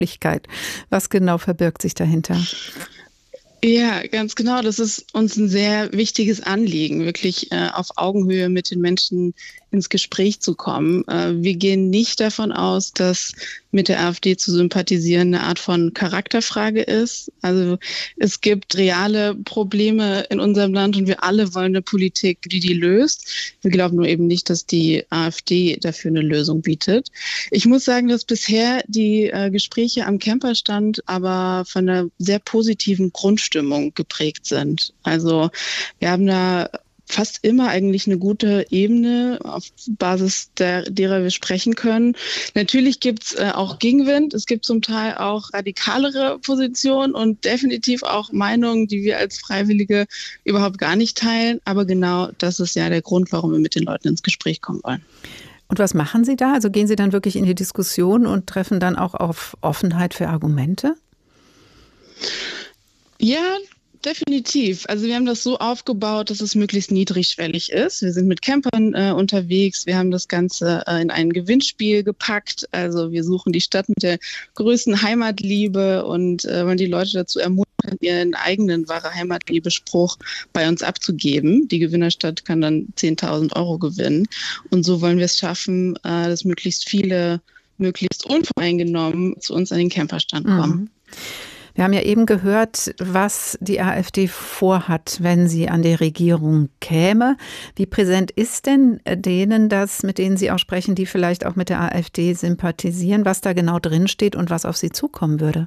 Was genau verbirgt sich dahinter? Ja, ganz genau. Das ist uns ein sehr wichtiges Anliegen, wirklich auf Augenhöhe mit den Menschen ins Gespräch zu kommen. Wir gehen nicht davon aus, dass mit der AfD zu sympathisieren eine Art von Charakterfrage ist. Also es gibt reale Probleme in unserem Land und wir alle wollen eine Politik, die löst. Wir glauben nur eben nicht, dass die AfD dafür eine Lösung bietet. Ich muss sagen, dass bisher die Gespräche am Camperstand aber von einer sehr positiven Grundstimmung geprägt sind. Also wir haben da fast immer eigentlich eine gute Ebene, auf Basis derer wir sprechen können. Natürlich gibt's auch Gegenwind. Es gibt zum Teil auch radikalere Positionen und definitiv auch Meinungen, die wir als Freiwillige überhaupt gar nicht teilen. Aber genau das ist ja der Grund, warum wir mit den Leuten ins Gespräch kommen wollen. Und was machen Sie da? Also gehen Sie dann wirklich in die Diskussion und treffen dann auch auf Offenheit für Argumente? Ja, definitiv. Also wir haben das so aufgebaut, dass es möglichst niedrigschwellig ist. Wir sind mit Campern unterwegs. Wir haben das Ganze in ein Gewinnspiel gepackt. Also wir suchen die Stadt mit der größten Heimatliebe und wollen die Leute dazu ermuntern, ihren eigenen wahre Heimatliebe-Spruch bei uns abzugeben. Die Gewinnerstadt kann dann 10.000 Euro gewinnen. Und so wollen wir es schaffen, dass möglichst viele, möglichst unvoreingenommen zu uns an den Camperstand kommen. Mhm. Wir haben ja eben gehört, was die AfD vorhat, wenn sie an die Regierung käme. Wie präsent ist denn denen das, mit denen Sie auch sprechen, die vielleicht auch mit der AfD sympathisieren, was da genau drinsteht und was auf sie zukommen würde?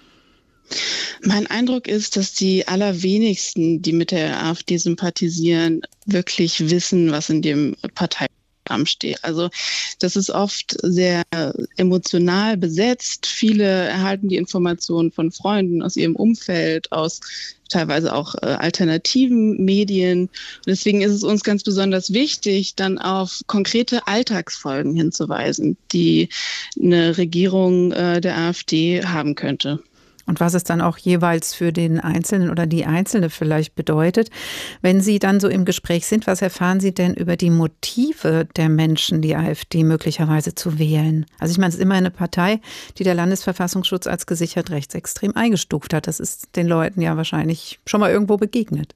Mein Eindruck ist, dass die allerwenigsten, die mit der AfD sympathisieren, wirklich wissen, was in dem Parteiprogramm steht. Also das ist oft sehr emotional besetzt. Viele erhalten die Informationen von Freunden aus ihrem Umfeld, aus teilweise auch alternativen Medien. Und deswegen ist es uns ganz besonders wichtig, dann auf konkrete Alltagsfolgen hinzuweisen, die eine Regierung der AfD haben könnte. Und was es dann auch jeweils für den Einzelnen oder die Einzelne vielleicht bedeutet. Wenn Sie dann so im Gespräch sind, was erfahren Sie denn über die Motive der Menschen, die AfD möglicherweise zu wählen? Also ich meine, es ist immer eine Partei, die der Landesverfassungsschutz als gesichert rechtsextrem eingestuft hat. Das ist den Leuten ja wahrscheinlich schon mal irgendwo begegnet.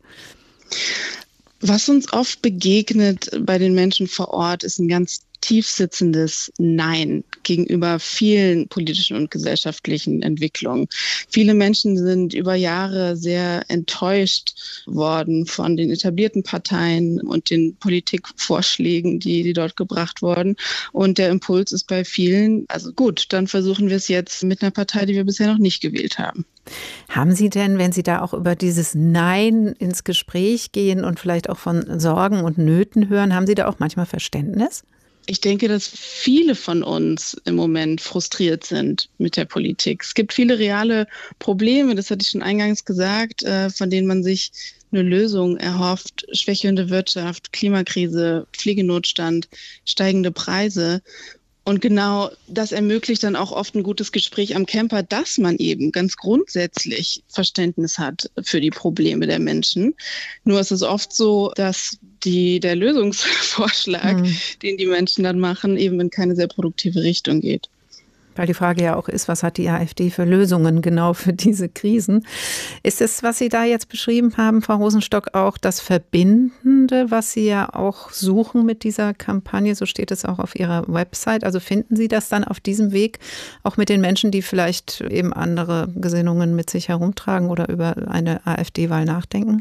Was uns oft begegnet bei den Menschen vor Ort, ist ein ganz tiefsitzendes Nein gegenüber vielen politischen und gesellschaftlichen Entwicklungen. Viele Menschen sind über Jahre sehr enttäuscht worden von den etablierten Parteien und den Politikvorschlägen, die dort gebracht wurden. Und der Impuls ist bei vielen, also gut, dann versuchen wir es jetzt mit einer Partei, die wir bisher noch nicht gewählt haben. Haben Sie denn, wenn Sie da auch über dieses Nein ins Gespräch gehen und vielleicht auch von Sorgen und Nöten hören, haben Sie da auch manchmal Verständnis? Ich denke, dass viele von uns im Moment frustriert sind mit der Politik. Es gibt viele reale Probleme, das hatte ich schon eingangs gesagt, von denen man sich eine Lösung erhofft. Schwächelnde Wirtschaft, Klimakrise, Pflegenotstand, steigende Preise. Und genau das ermöglicht dann auch oft ein gutes Gespräch am Camper, dass man eben ganz grundsätzlich Verständnis hat für die Probleme der Menschen. Nur ist es oft so, dass der Lösungsvorschlag, den die Menschen dann machen, eben in keine sehr produktive Richtung geht. Weil die Frage ja auch ist, was hat die AfD für Lösungen genau für diese Krisen? Ist es, was Sie da jetzt beschrieben haben, Frau Rosenstock, auch das Verbindende, was Sie ja auch suchen mit dieser Kampagne? So steht es auch auf Ihrer Website. Also finden Sie das dann auf diesem Weg auch mit den Menschen, die vielleicht eben andere Gesinnungen mit sich herumtragen oder über eine AfD-Wahl nachdenken?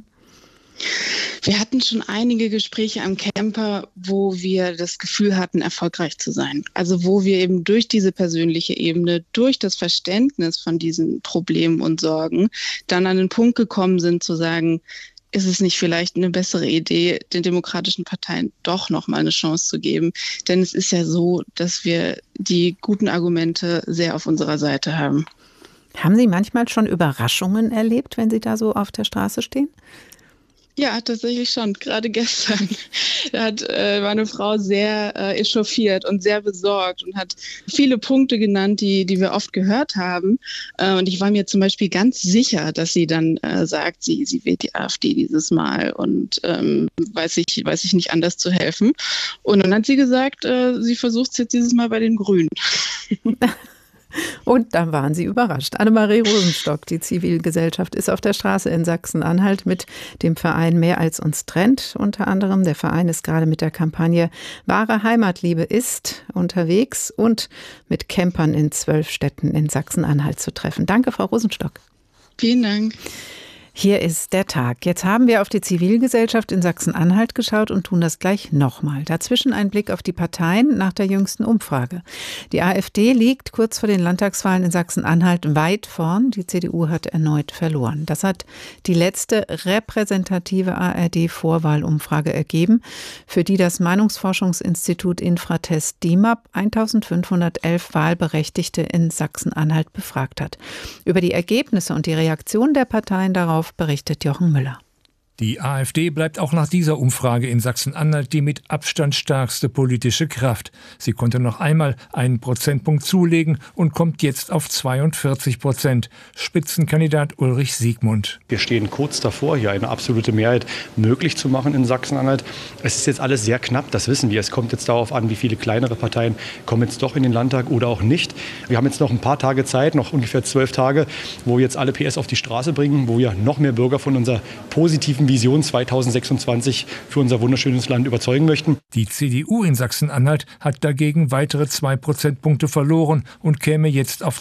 Wir hatten schon einige Gespräche am Camper, wo wir das Gefühl hatten, erfolgreich zu sein. Also wo wir eben durch diese persönliche Ebene, durch das Verständnis von diesen Problemen und Sorgen dann an den Punkt gekommen sind zu sagen, ist es nicht vielleicht eine bessere Idee, den demokratischen Parteien doch nochmal eine Chance zu geben? Denn es ist ja so, dass wir die guten Argumente sehr auf unserer Seite haben. Haben Sie manchmal schon Überraschungen erlebt, wenn Sie da so auf der Straße stehen? Ja, tatsächlich schon. Gerade gestern war eine Frau sehr echauffiert und sehr besorgt und hat viele Punkte genannt, die wir oft gehört haben. Und ich war mir zum Beispiel ganz sicher, dass sie dann sagt, sie wählt die AfD dieses Mal und weiß ich nicht anders zu helfen. Und dann hat sie gesagt, sie versucht es jetzt dieses Mal bei den Grünen. Und da waren Sie überrascht. Annemarie Rosenstock, die Zivilgesellschaft, ist auf der Straße in Sachsen-Anhalt mit dem Verein Mehr als uns trennt. Unter anderem, der Verein ist gerade mit der Kampagne Wahre Heimatliebe ist unterwegs und mit Campern in 12 Städten in Sachsen-Anhalt zu treffen. Danke, Frau Rosenstock. Vielen Dank. Hier ist der Tag. Jetzt haben wir auf die Zivilgesellschaft in Sachsen-Anhalt geschaut und tun das gleich nochmal. Dazwischen ein Blick auf die Parteien nach der jüngsten Umfrage. Die AfD liegt kurz vor den Landtagswahlen in Sachsen-Anhalt weit vorn. Die CDU hat erneut verloren. Das hat die letzte repräsentative ARD-Vorwahlumfrage ergeben, für die das Meinungsforschungsinstitut Infratest DIMAP 1511 Wahlberechtigte in Sachsen-Anhalt befragt hat. Über die Ergebnisse und die Reaktion der Parteien darauf berichtet Jochen Müller. Die AfD bleibt auch nach dieser Umfrage in Sachsen-Anhalt die mit Abstand stärkste politische Kraft. Sie konnte noch einmal einen Prozentpunkt zulegen und kommt jetzt auf 42%. Spitzenkandidat Ulrich Siegmund. Wir stehen kurz davor, hier eine absolute Mehrheit möglich zu machen in Sachsen-Anhalt. Es ist jetzt alles sehr knapp, das wissen wir. Es kommt jetzt darauf an, wie viele kleinere Parteien kommen jetzt doch in den Landtag oder auch nicht. Wir haben jetzt noch ein paar Tage Zeit, noch ungefähr 12 Tage, wo wir jetzt alle PS auf die Straße bringen, wo wir noch mehr Bürger von unserer positiven Vision 2026 für unser wunderschönes Land überzeugen möchten. Die CDU in Sachsen-Anhalt hat dagegen weitere 2 Prozentpunkte verloren und käme jetzt auf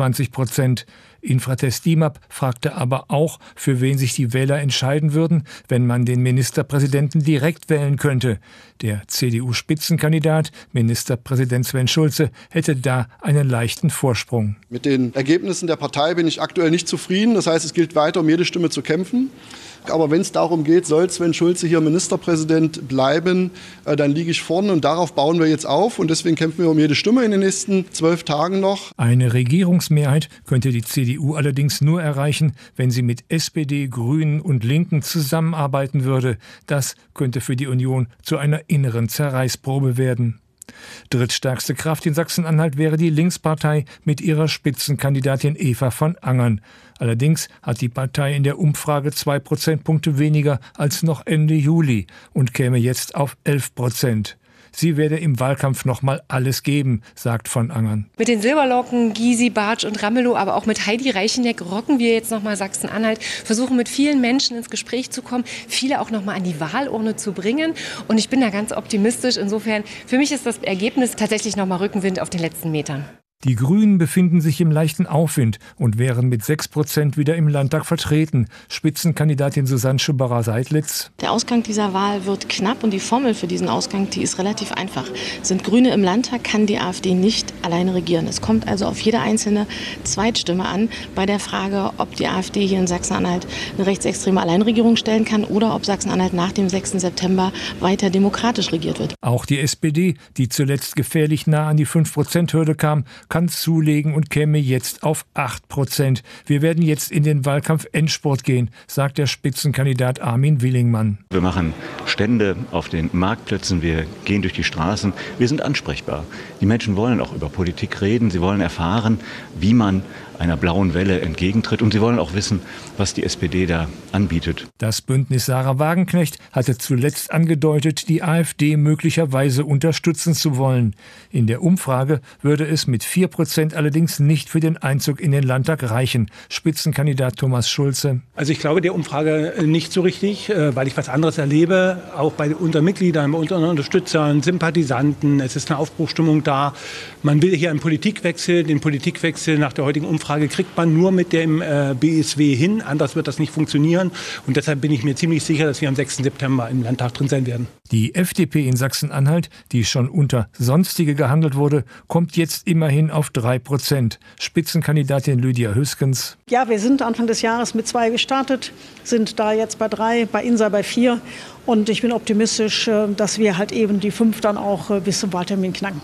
22%. Infratest DIMAP fragte aber auch, für wen sich die Wähler entscheiden würden, wenn man den Ministerpräsidenten direkt wählen könnte. Der CDU-Spitzenkandidat, Ministerpräsident Sven Schulze, hätte da einen leichten Vorsprung. Mit den Ergebnissen der Partei bin ich aktuell nicht zufrieden. Das heißt, es gilt weiter, um jede Stimme zu kämpfen. Aber wenn es darum geht, soll Sven Schulze hier Ministerpräsident bleiben, dann liege ich vorne und darauf bauen wir jetzt auf. Und deswegen kämpfen wir um jede Stimme in den nächsten 12 Tagen noch. Eine Regierungsmehrheit könnte die CDU allerdings nur erreichen, wenn sie mit SPD, Grünen und Linken zusammenarbeiten würde. Das könnte für die Union zu einer inneren Zerreißprobe werden. Drittstärkste Kraft in Sachsen-Anhalt wäre die Linkspartei mit ihrer Spitzenkandidatin Eva von Angern. Allerdings hat die Partei in der Umfrage 2 Prozentpunkte weniger als noch Ende Juli und käme jetzt auf 11%. Sie werde im Wahlkampf noch mal alles geben, sagt von Angern. Mit den Silberlocken, Gysi, Bartsch und Ramelow, aber auch mit Heidi Reicheneck rocken wir jetzt noch mal Sachsen-Anhalt, versuchen mit vielen Menschen ins Gespräch zu kommen, viele auch noch mal an die Wahlurne zu bringen. Und ich bin da ganz optimistisch. Insofern, für mich ist das Ergebnis tatsächlich noch mal Rückenwind auf den letzten Metern. Die Grünen befinden sich im leichten Aufwind und wären mit 6% wieder im Landtag vertreten. Spitzenkandidatin Susanne Schubacher-Seidlitz. Der Ausgang dieser Wahl wird knapp und die Formel für diesen Ausgang, die ist relativ einfach. Sind Grüne im Landtag, kann die AfD nicht alleine regieren. Es kommt also auf jede einzelne Zweitstimme an bei der Frage, ob die AfD hier in Sachsen-Anhalt eine rechtsextreme Alleinregierung stellen kann oder ob Sachsen-Anhalt nach dem 6. September weiter demokratisch regiert wird. Auch die SPD, die zuletzt gefährlich nah an die 5%-Hürde kam, kann zulegen und käme jetzt auf 8%. Wir werden jetzt in den Wahlkampf-Endspurt gehen, sagt der Spitzenkandidat Armin Willingmann. Wir machen Stände auf den Marktplätzen, wir gehen durch die Straßen, wir sind ansprechbar. Die Menschen wollen auch über Politik reden, sie wollen erfahren, wie man einer blauen Welle entgegentritt und sie wollen auch wissen, was die SPD da anbietet. Das Bündnis Sarah Wagenknecht hatte zuletzt angedeutet, die AfD möglicherweise unterstützen zu wollen. In der Umfrage würde es mit 4% allerdings nicht für den Einzug in den Landtag reichen. Spitzenkandidat Thomas Schulze. Also ich glaube der Umfrage nicht so richtig, weil ich was anderes erlebe, auch bei unseren Mitgliedern, bei unseren Unterstützern, Sympathisanten. Es ist eine Aufbruchstimmung da. Man will hier einen Politikwechsel. Den Politikwechsel nach der heutigen Umfrage kriegt man nur mit dem BSW hin. Anders wird das nicht funktionieren. Und deshalb bin ich mir ziemlich sicher, dass wir am 6. September im Landtag drin sein werden. Die FDP in Sachsen-Anhalt, die schon unter Sonstige gehandelt wurde, kommt jetzt immerhin auf 3%. Spitzenkandidatin Lydia Hüskens. Ja, wir sind Anfang des Jahres mit 2 gestartet, sind da jetzt bei 3, bei INSA bei 4. Und ich bin optimistisch, dass wir halt eben die 5 dann auch bis zum Wahltermin knacken.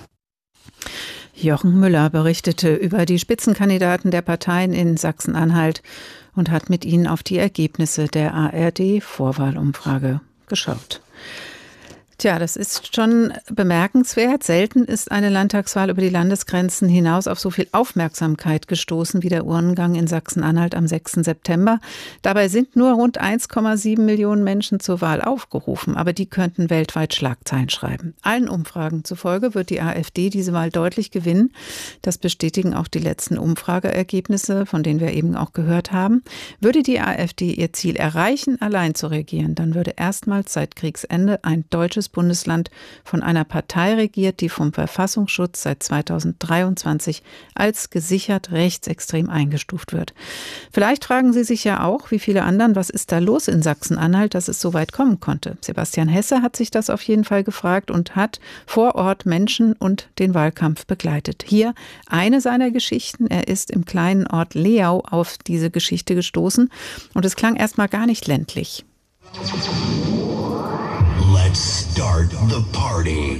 Jochen Müller berichtete über die Spitzenkandidaten der Parteien in Sachsen-Anhalt und hat mit ihnen auf die Ergebnisse der ARD-Vorwahlumfrage geschaut. Tja, das ist schon bemerkenswert. Selten ist eine Landtagswahl über die Landesgrenzen hinaus auf so viel Aufmerksamkeit gestoßen wie der Urnengang in Sachsen-Anhalt am 6. September. Dabei sind nur rund 1,7 Millionen Menschen zur Wahl aufgerufen, aber die könnten weltweit Schlagzeilen schreiben. Allen Umfragen zufolge wird die AfD diese Wahl deutlich gewinnen. Das bestätigen auch die letzten Umfrageergebnisse, von denen wir eben auch gehört haben. Würde die AfD ihr Ziel erreichen, allein zu regieren, dann würde erstmals seit Kriegsende ein deutsches Bundesland von einer Partei regiert, die vom Verfassungsschutz seit 2023 als gesichert rechtsextrem eingestuft wird. Vielleicht fragen Sie sich ja auch, wie viele anderen, was ist da los in Sachsen-Anhalt, dass es so weit kommen konnte. Sebastian Hesse hat sich das auf jeden Fall gefragt und hat vor Ort Menschen und den Wahlkampf begleitet. Hier eine seiner Geschichten. Er ist im kleinen Ort Leau auf diese Geschichte gestoßen und es klang erstmal gar nicht ländlich. Let's start the party.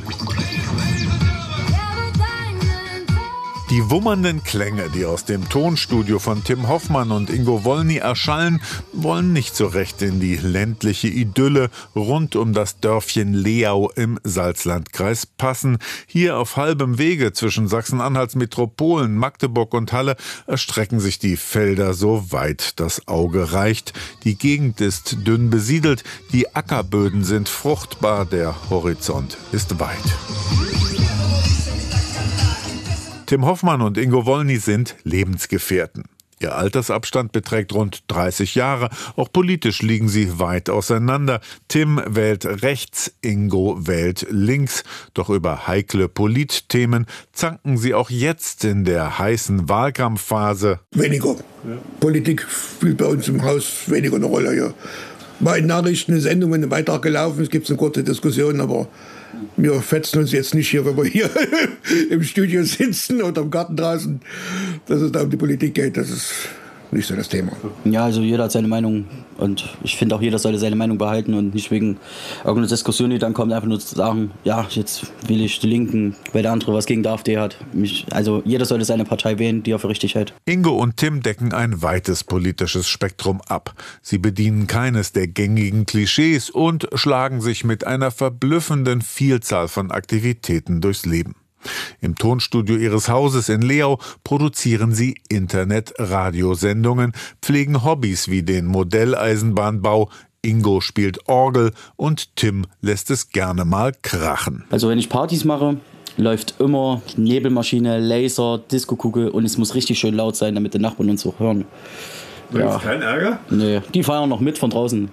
Die wummernden Klänge, die aus dem Tonstudio von Tim Hoffmann und Ingo Wolny erschallen, wollen nicht so recht in die ländliche Idylle rund um das Dörfchen Leau im Salzlandkreis passen. Hier auf halbem Wege zwischen Sachsen-Anhalts Metropolen, Magdeburg und Halle erstrecken sich die Felder so weit das Auge reicht. Die Gegend ist dünn besiedelt, die Ackerböden sind fruchtbar, der Horizont ist weit. Tim Hoffmann und Ingo Wolny sind Lebensgefährten. Ihr Altersabstand beträgt rund 30 Jahre. Auch politisch liegen sie weit auseinander. Tim wählt rechts, Ingo wählt links. Doch über heikle Politthemen zanken sie auch jetzt in der heißen Wahlkampfphase. Weniger. Ja. Politik spielt bei uns im Haus weniger eine Rolle. Ja. Mal in Nachrichten, eine Sendung, ein Beitrag gelaufen, es gibt eine kurze Diskussion, aber wir fetzen uns jetzt nicht hier, wenn wir hier im Studio sitzen oder im Garten draußen, dass es da um die Politik geht. Das ist nicht so das Thema. Ja, also jeder hat seine Meinung und ich finde auch, jeder sollte seine Meinung behalten und nicht wegen irgendeiner Diskussion, die dann kommt, einfach nur zu sagen, ja, jetzt will ich die Linken, weil der andere was gegen die AfD hat. Also jeder sollte seine Partei wählen, die er für richtig hält. Ingo und Tim decken ein weites politisches Spektrum ab. Sie bedienen keines der gängigen Klischees und schlagen sich mit einer verblüffenden Vielzahl von Aktivitäten durchs Leben. Im Tonstudio ihres Hauses in Leau produzieren sie Internet-Radiosendungen, pflegen Hobbys wie den Modelleisenbahnbau. Ingo spielt Orgel und Tim lässt es gerne mal krachen. Also wenn ich Partys mache, läuft immer Nebelmaschine, Laser, Diskokugel und es muss richtig schön laut sein, damit die Nachbarn uns auch hören. Ja. Kein Ärger? Nee, die feiern noch mit von draußen.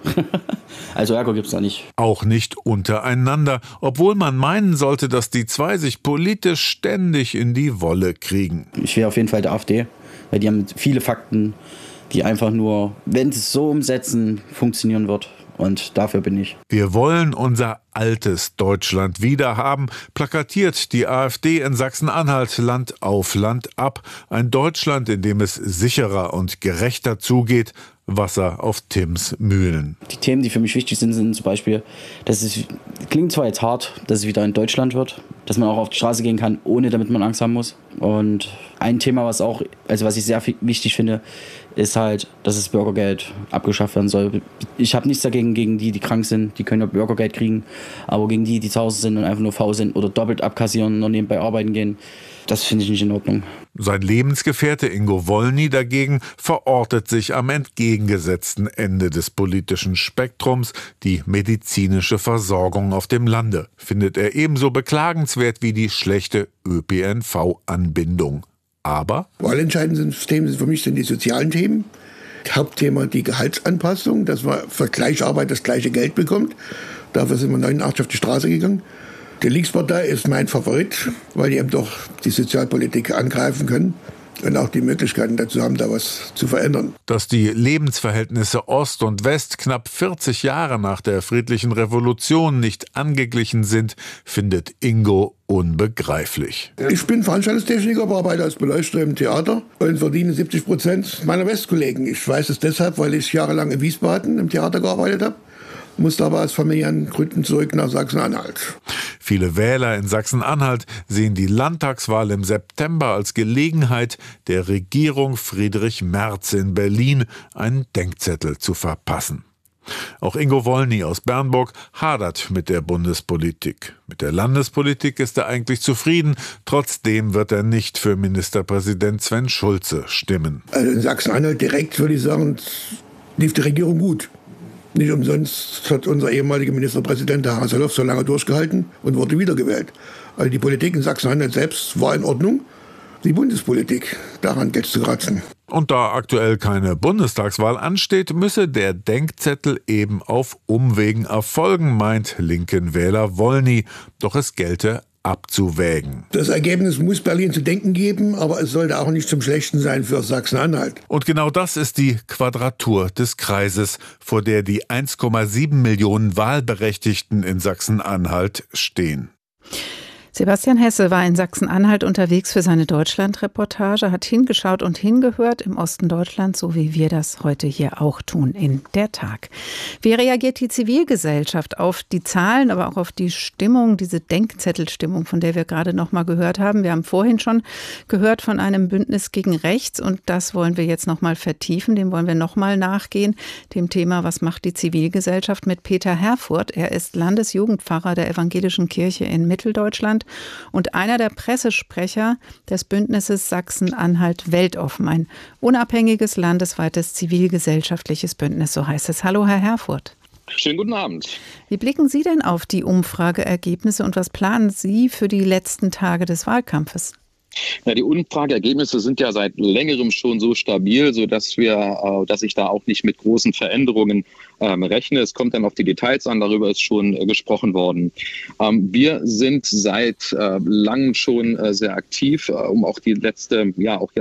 Also Ärger gibt's da nicht. Auch nicht untereinander, obwohl man meinen sollte, dass die zwei sich politisch ständig in die Wolle kriegen. Ich wäre auf jeden Fall der AfD, weil die haben viele Fakten, die einfach nur, wenn sie es so umsetzen, funktionieren wird. Und dafür bin ich. Wir wollen unser altes Deutschland wiederhaben, plakatiert die AfD in Sachsen-Anhalt Land auf Land ab. Ein Deutschland, in dem es sicherer und gerechter zugeht. Wasser auf Tims Mühlen. Die Themen, die für mich wichtig sind, sind zum Beispiel, dass es klingt zwar jetzt hart, dass es wieder in Deutschland wird, dass man auch auf die Straße gehen kann, ohne damit man Angst haben muss. Und ein Thema, was ich sehr wichtig finde, ist halt, dass das Bürgergeld abgeschafft werden soll. Ich habe nichts dagegen, gegen die krank sind, die können ja Bürgergeld kriegen, aber gegen die zu Hause sind und einfach nur faul sind oder doppelt abkassieren und nebenbei arbeiten gehen, das finde ich nicht in Ordnung. Sein Lebensgefährte Ingo Wolny dagegen verortet sich am entgegengesetzten Ende des politischen Spektrums. Die medizinische Versorgung auf dem Lande findet er ebenso beklagenswert wie die schlechte ÖPNV-Anbindung. Aber wahlentscheidende Themen für mich sind die sozialen Themen. Hauptthema die Gehaltsanpassung, dass man für gleiche Arbeit das gleiche Geld bekommt. Dafür sind wir 89 auf die Straße gegangen. Die Linkspartei ist mein Favorit, weil die eben doch die Sozialpolitik angreifen können und auch die Möglichkeiten dazu haben, da was zu verändern. Dass die Lebensverhältnisse Ost und West knapp 40 Jahre nach der friedlichen Revolution nicht angeglichen sind, findet Ingo unbegreiflich. Ich bin Veranstaltungstechniker, arbeite als Beleuchter im Theater und verdiene 70% meiner Westkollegen. Ich weiß es deshalb, weil ich jahrelang in Wiesbaden im Theater gearbeitet habe. Musste aber aus familiären Gründen zurück nach Sachsen-Anhalt. Viele Wähler in Sachsen-Anhalt sehen die Landtagswahl im September als Gelegenheit, der Regierung Friedrich Merz in Berlin einen Denkzettel zu verpassen. Auch Ingo Wollny aus Bernburg hadert mit der Bundespolitik. Mit der Landespolitik ist er eigentlich zufrieden. Trotzdem wird er nicht für Ministerpräsident Sven Schulze stimmen. Also in Sachsen-Anhalt direkt würde ich sagen, lief die Regierung gut. Nicht umsonst hat unser ehemaliger Ministerpräsident, der Haseloff, so lange durchgehalten und wurde wiedergewählt. Also die Politik in Sachsen-Anhalt selbst war in Ordnung. Die Bundespolitik, daran geht's zu kratzen. Und da aktuell keine Bundestagswahl ansteht, müsse der Denkzettel eben auf Umwegen erfolgen, meint linken Wähler Wollny. Doch es gelte abzuwägen. Das Ergebnis muss Berlin zu denken geben, aber es sollte auch nicht zum Schlechten sein für Sachsen-Anhalt. Und genau das ist die Quadratur des Kreises, vor der die 1,7 Millionen Wahlberechtigten in Sachsen-Anhalt stehen. Sebastian Hesse war in Sachsen-Anhalt unterwegs für seine Deutschland-Reportage, hat hingeschaut und hingehört im Osten Deutschlands, so wie wir das heute hier auch tun in der Tag. Wie reagiert die Zivilgesellschaft auf die Zahlen, aber auch auf die Stimmung, diese Denkzettelstimmung, von der wir gerade noch mal gehört haben? Wir haben vorhin schon gehört von einem Bündnis gegen Rechts und das wollen wir jetzt noch mal vertiefen, dem wollen wir noch mal nachgehen, dem Thema, was macht die Zivilgesellschaft, mit Peter Herfurth. Er ist Landesjugendpfarrer der Evangelischen Kirche in Mitteldeutschland und einer der Pressesprecher des Bündnisses Sachsen-Anhalt weltoffen, ein unabhängiges, landesweites zivilgesellschaftliches Bündnis, so heißt es. Hallo, Herr Herfurth. Schönen guten Abend. Wie blicken Sie denn auf die Umfrageergebnisse und was planen Sie für die letzten Tage des Wahlkampfes? Ja, die Umfrageergebnisse sind ja seit längerem schon so stabil, dass ich da auch nicht mit großen Veränderungen rechne. Es kommt dann auf die Details an, darüber ist schon gesprochen worden. Wir sind seit langem schon sehr aktiv, um auch die letzte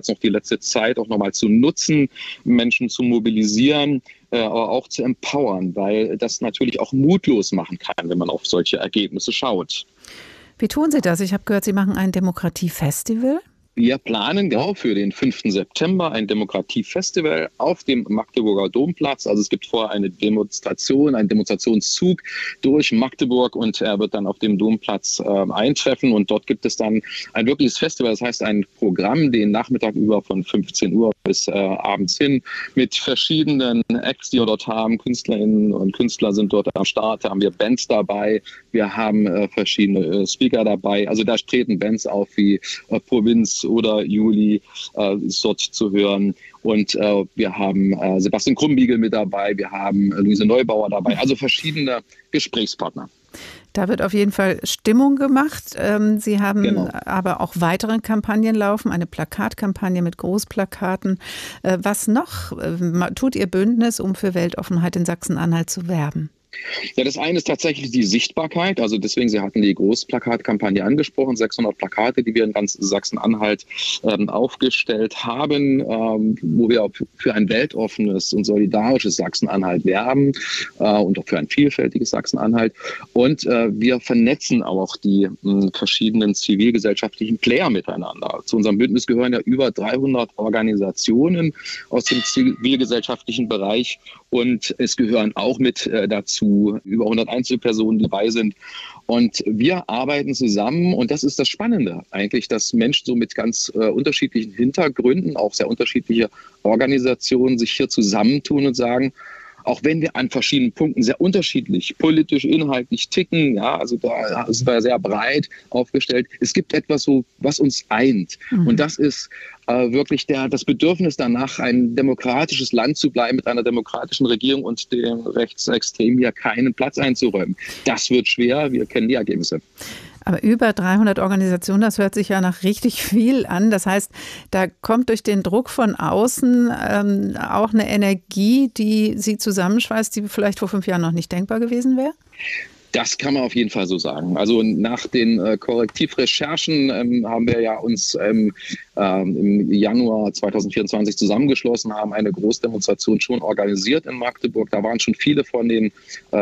Zeit auch nochmal zu nutzen, Menschen zu mobilisieren, aber auch zu empowern, weil das natürlich auch mutlos machen kann, wenn man auf solche Ergebnisse schaut. Wie tun Sie das? Ich habe gehört, Sie machen ein Demokratiefestival. Wir planen genau für den 5. September ein Demokratiefestival auf dem Magdeburger Domplatz. Also es gibt vorher eine Demonstration, einen Demonstrationszug durch Magdeburg und er wird dann auf dem Domplatz eintreffen und dort gibt es dann ein wirkliches Festival, das heißt ein Programm, den Nachmittag über von 15 Uhr bis abends hin mit verschiedenen Acts, die wir dort haben. Künstlerinnen und Künstler sind dort am Start, da haben wir Bands dabei, wir haben verschiedene Speaker dabei. Also da treten Bands auf wie Provinz oder Juli ist dort zu hören. Und wir haben Sebastian Krumbiegel mit dabei, wir haben Luise Neubauer dabei, also verschiedene Gesprächspartner. Da wird auf jeden Fall Stimmung gemacht. Sie haben aber auch weitere Kampagnen laufen, eine Plakatkampagne mit Großplakaten. Was noch tut Ihr Bündnis, um für Weltoffenheit in Sachsen-Anhalt zu werben? Ja, das eine ist tatsächlich die Sichtbarkeit. Also deswegen, Sie hatten die Großplakatkampagne angesprochen, 600 Plakate, die wir in ganz Sachsen-Anhalt aufgestellt haben, wo wir auch für ein weltoffenes und solidarisches Sachsen-Anhalt werben und auch für ein vielfältiges Sachsen-Anhalt. Und wir vernetzen auch die verschiedenen zivilgesellschaftlichen Player miteinander. Zu unserem Bündnis gehören ja über 300 Organisationen aus dem zivilgesellschaftlichen Bereich und es gehören auch mit dazu über 100 Einzelpersonen, die dabei sind. Und wir arbeiten zusammen und das ist das Spannende eigentlich, dass Menschen so mit ganz unterschiedlichen Hintergründen, auch sehr unterschiedliche Organisationen sich hier zusammentun und sagen, auch wenn wir an verschiedenen Punkten sehr unterschiedlich, politisch, inhaltlich ticken, ja, also da sind wir sehr breit aufgestellt. Es gibt etwas, was uns eint. Und das ist wirklich das Bedürfnis danach, ein demokratisches Land zu bleiben mit einer demokratischen Regierung und dem Rechtsextremen hier keinen Platz einzuräumen. Das wird schwer, wir kennen die Ergebnisse. Aber über 300 Organisationen, das hört sich ja nach richtig viel an. Das heißt, da kommt durch den Druck von außen auch eine Energie, die Sie zusammenschweißt, die vielleicht vor 5 Jahren noch nicht denkbar gewesen wäre? Das kann man auf jeden Fall so sagen. Also nach den Korrektivrecherchen haben wir ja uns im Januar 2024 zusammengeschlossen, haben eine Großdemonstration schon organisiert in Magdeburg. Da waren schon viele von den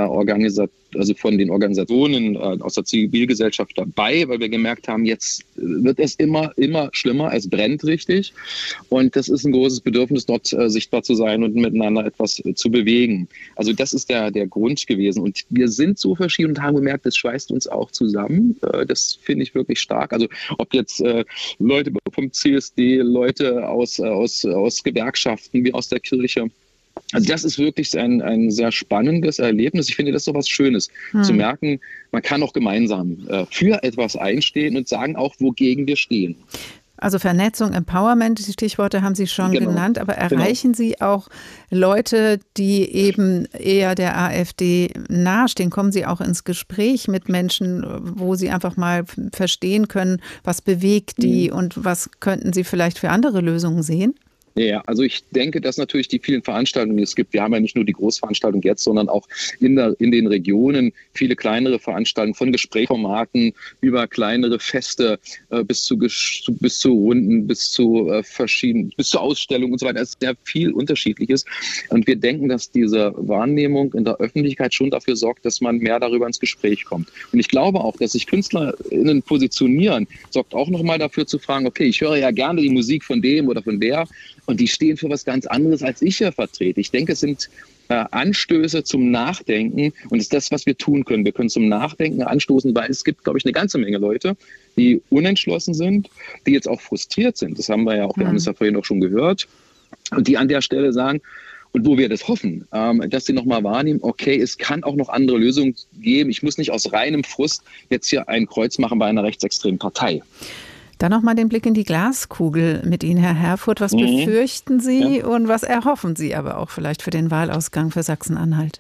Organisationen aus der Zivilgesellschaft dabei, weil wir gemerkt haben, jetzt wird es immer schlimmer, es brennt richtig. Und das ist ein großes Bedürfnis, dort sichtbar zu sein und miteinander etwas zu bewegen. Also das ist der Grund gewesen. Und wir sind so verschieden und haben gemerkt, das schweißt uns auch zusammen. Das finde ich wirklich stark. Also ob jetzt Leute vom CSD, Leute aus Gewerkschaften wie aus der Kirche, Also das ist wirklich ein sehr spannendes Erlebnis. Ich finde das so was Schönes, zu merken, man kann auch gemeinsam für etwas einstehen und sagen auch, wogegen wir stehen. Also Vernetzung, Empowerment, die Stichworte haben Sie schon genannt, aber erreichen Sie auch Leute, die eben eher der AfD nahestehen? Kommen Sie auch ins Gespräch mit Menschen, wo Sie einfach mal verstehen können, was bewegt die und was könnten Sie vielleicht für andere Lösungen sehen? Ja, also ich denke, dass natürlich die vielen Veranstaltungen, die es gibt, wir haben ja nicht nur die Großveranstaltung jetzt, sondern auch in den Regionen viele kleinere Veranstaltungen von Gesprächsformaten über kleinere Feste bis zu Runden, bis zu Ausstellungen und so weiter. Es ist sehr viel Unterschiedliches. Und wir denken, dass diese Wahrnehmung in der Öffentlichkeit schon dafür sorgt, dass man mehr darüber ins Gespräch kommt. Und ich glaube auch, dass sich KünstlerInnen positionieren, sorgt auch nochmal dafür zu fragen, okay, ich höre ja gerne die Musik von dem oder von der, und die stehen für was ganz anderes, als ich hier vertrete. Ich denke, es sind Anstöße zum Nachdenken und es ist das, was wir tun können. Wir können zum Nachdenken anstoßen, weil es gibt, glaube ich, eine ganze Menge Leute, die unentschlossen sind, die jetzt auch frustriert sind. Das haben wir ja auch, wir haben es ja vorhin auch schon gehört. Und die an der Stelle sagen, und wo wir das hoffen, dass sie nochmal wahrnehmen, okay, es kann auch noch andere Lösungen geben. Ich muss nicht aus reinem Frust jetzt hier ein Kreuz machen bei einer rechtsextremen Partei. Dann nochmal den Blick in die Glaskugel mit Ihnen, Herr Herfurth. Was befürchten Sie und was erhoffen Sie aber auch vielleicht für den Wahlausgang für Sachsen-Anhalt?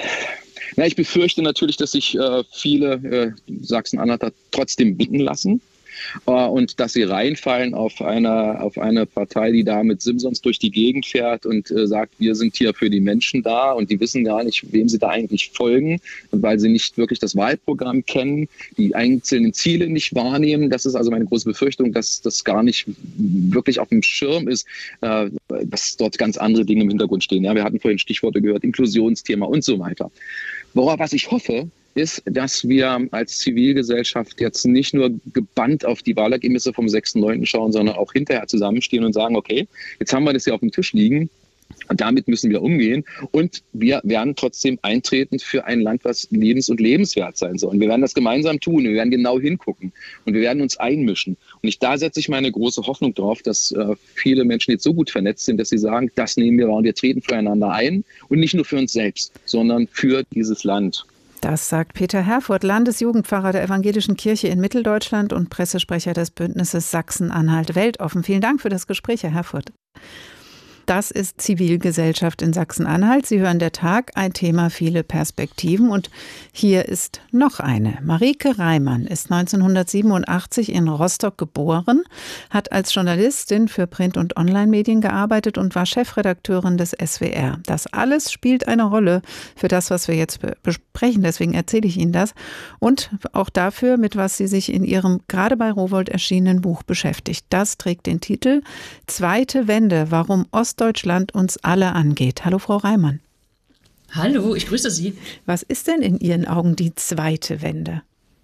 Na, ich befürchte natürlich, dass sich viele Sachsen-Anhalter trotzdem blicken lassen. Und dass sie reinfallen auf eine Partei, die da mit Simsons durch die Gegend fährt und sagt, wir sind hier für die Menschen da und die wissen gar nicht, wem sie da eigentlich folgen, und weil sie nicht wirklich das Wahlprogramm kennen, die einzelnen Ziele nicht wahrnehmen. Das ist also meine große Befürchtung, dass das gar nicht wirklich auf dem Schirm ist, dass dort ganz andere Dinge im Hintergrund stehen. Ja, wir hatten vorhin Stichworte gehört, Inklusionsthema und so weiter. Was ich hoffe, ist, dass wir als Zivilgesellschaft jetzt nicht nur gebannt auf die Wahlergebnisse vom 6.9. schauen, sondern auch hinterher zusammenstehen und sagen, okay, jetzt haben wir das hier auf dem Tisch liegen, und damit müssen wir umgehen und wir werden trotzdem eintreten für ein Land, was und lebenswert sein soll. Und wir werden das gemeinsam tun, wir werden genau hingucken und wir werden uns einmischen. Und da setze ich meine große Hoffnung drauf, dass viele Menschen jetzt so gut vernetzt sind, dass sie sagen, das nehmen wir wahr und wir treten füreinander ein und nicht nur für uns selbst, sondern für dieses Land. Das sagt Peter Herfurth, Landesjugendpfarrer der Evangelischen Kirche in Mitteldeutschland und Pressesprecher des Bündnisses Sachsen-Anhalt weltoffen. Vielen Dank für das Gespräch, Herr Herfurth. Das ist Zivilgesellschaft in Sachsen-Anhalt. Sie hören der Tag, ein Thema, viele Perspektiven. Und hier ist noch eine. Marieke Reimann ist 1987 in Rostock geboren, hat als Journalistin für Print- und Online-Medien gearbeitet und war Chefredakteurin des SWR. Das alles spielt eine Rolle für das, was wir jetzt besprechen. Deswegen erzähle ich Ihnen das. Und auch dafür, mit was sie sich in ihrem gerade bei Rowohlt erschienenen Buch beschäftigt. Das trägt den Titel Zweite Wende, warum Ostdeutschland uns alle angeht. Hallo, Frau Reimann. Hallo, ich grüße Sie. Was ist denn in Ihren Augen die zweite Wende?